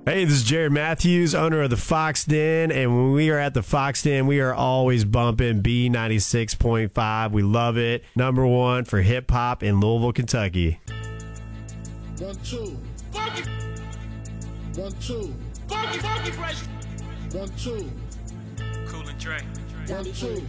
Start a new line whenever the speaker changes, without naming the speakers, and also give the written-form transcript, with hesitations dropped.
Hey, this is Jared Matthews, owner of the Fox Den, and when we are at the Fox Den, we are always bumping B96.5. We love it. Number one for hip-hop in Louisville, Kentucky.
1, 2. Funky. 1, 2. Funky, fresh. 1, 2.
Cool and Dre.
1, 2.